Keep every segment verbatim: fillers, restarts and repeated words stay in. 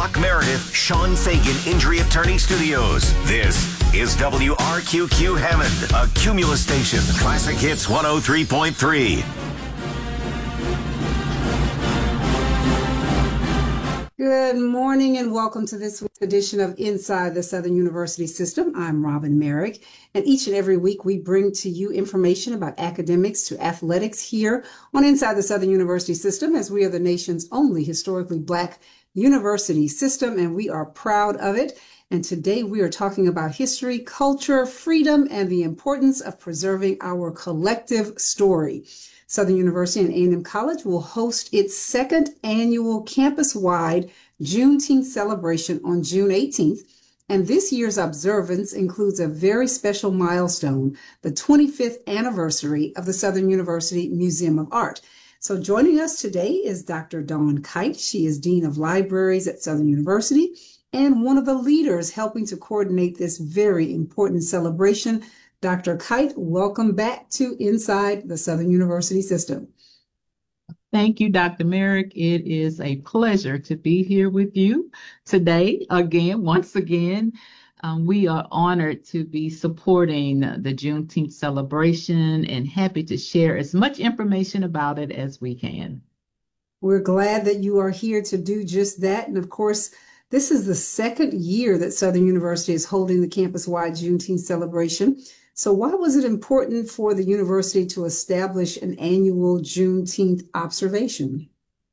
Brock Meredith, Sean Fagan Injury Attorney Studios. This is W R Q Q Hammond, a Cumulus station. Classic Hits one oh three point three. Good morning and welcome to this week's edition of Inside the Southern University System. I'm Robin Merrick, and each and every week we bring to you information about academics to athletics here on Inside the Southern University System, as we are the nation's only historically Black university system, and we are proud of it. And today we are talking about history, culture, freedom, and the importance of preserving our collective story. Southern University and A and M College will host its second annual campus-wide Juneteenth celebration on June eighteenth. And this year's observance includes a very special milestone, the twenty-fifth anniversary of the Southern University Museum of Art. So joining us today is Doctor Dawn Kite. She is Dean of Libraries at Southern University and one of the leaders helping to coordinate this very important celebration. Doctor Kite, welcome back to Inside the Southern University System. Thank you, Doctor Merrick. It is a pleasure to be here with you today. Again, once again, um, we are honored to be supporting the Juneteenth celebration and happy to share as much information about it as we can. We're glad that you are here to do just that. And of course, this is the second year that Southern University is holding the campus-wide Juneteenth celebration. So why was it important for the university to establish an annual Juneteenth observation?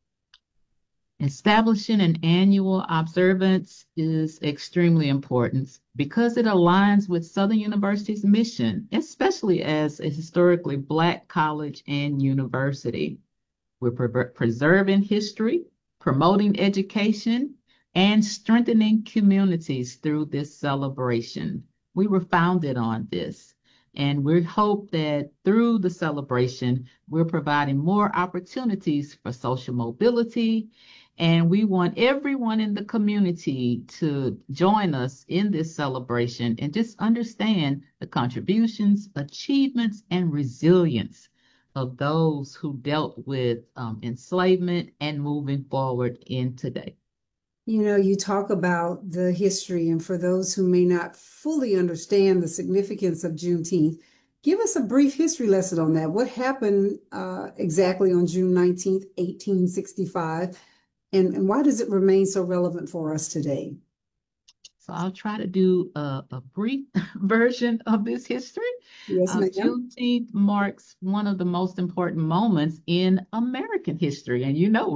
Establishing an annual observance is extremely important because it aligns with Southern University's mission, especially as a historically Black college and university. We're pre- preserving history, promoting education, and strengthening communities through this celebration. We were founded on this, and we hope that through the celebration, we're providing more opportunities for social mobility, and we want everyone in the community to join us in this celebration and just understand the contributions, achievements, and resilience of those who dealt with um, enslavement and moving forward in today. You know, you talk about the history, and for those who may not fully understand the significance of Juneteenth, give us a brief history lesson on that. What happened uh, exactly on June nineteenth, eighteen sixty-five, and, and why does it remain so relevant for us today? So I'll try to do a, a brief version of this history. Yes, Uh, ma'am. Juneteenth marks one of the most important moments in American history, and you know